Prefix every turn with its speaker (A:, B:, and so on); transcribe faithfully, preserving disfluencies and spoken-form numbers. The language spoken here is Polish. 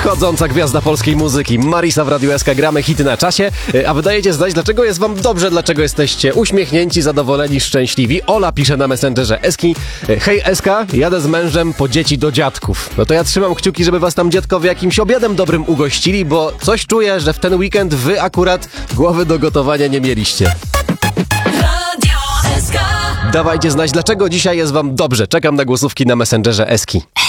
A: Wschodząca gwiazda polskiej muzyki, Marisa w Radiu S K, gramy hity na czasie, a wydajecie znać, dlaczego jest wam dobrze, dlaczego jesteście uśmiechnięci, zadowoleni, szczęśliwi. Ola pisze na Messengerze Eski: hej Eska, jadę z mężem po dzieci do dziadków. No to ja trzymam kciuki, żeby was tam dziadkowie jakimś obiadem dobrym ugościli, bo coś czuję, że w ten weekend wy akurat głowy do gotowania nie mieliście. Dawajcie znać, dlaczego dzisiaj jest wam dobrze. Czekam na głosówki na Messengerze Eski.